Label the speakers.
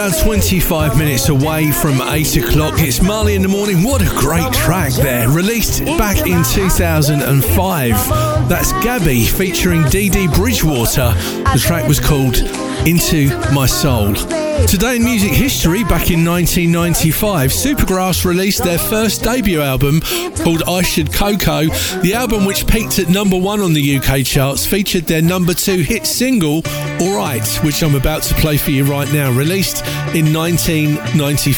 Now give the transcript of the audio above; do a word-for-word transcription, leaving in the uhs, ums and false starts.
Speaker 1: around twenty-five minutes away from eight o'clock. It's Marley in the Morning. What a great track there. Released back in two thousand five. That's Gabby featuring Dee Dee Bridgewater. The track was called Into My Soul. Today in music history, back in nineteen ninety-five, Supergrass released their first debut album called I Should Coco. The album, which peaked at number one on the U K charts, featured their number two hit single, Alright, which I'm about to play for you right now, released in nineteen ninety-five.